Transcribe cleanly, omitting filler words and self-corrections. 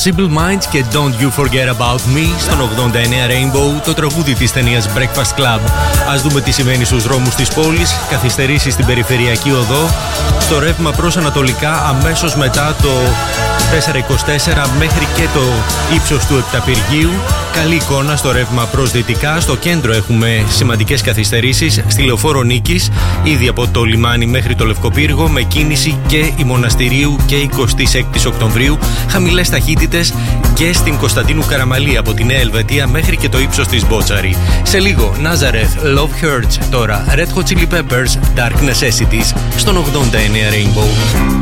Simple Minds και Don't You Forget About Me στον 89 Rainbow, το τραγούδι της ταινίας Breakfast Club. Ας δούμε τι σημαίνει στους δρόμους της πόλης. Καθυστερήσεις στην περιφερειακή οδό, στο ρεύμα προς ανατολικά αμέσως μετά το 424 μέχρι και το ύψος του Επταπυργείου. Καλή εικόνα στο ρεύμα προς δυτικά. Στο κέντρο έχουμε σημαντικές καθυστερήσεις στη Λεωφόρο Νίκης, ήδη από το λιμάνι μέχρι το Λευκοπύργο, με κίνηση και η Μοναστηρίου και 26 Οκτωβρίου. Χαμηλές ταχύτητες και στην Κωνσταντίνου Καραμαλή από τη Νέα Ελβετία μέχρι και το ύψος της Μπότσαρη. Σε λίγο Nazareth, Love Hurts. Τώρα Red Hot Chili Peppers, Dark Necessities στον 89 Rainbow.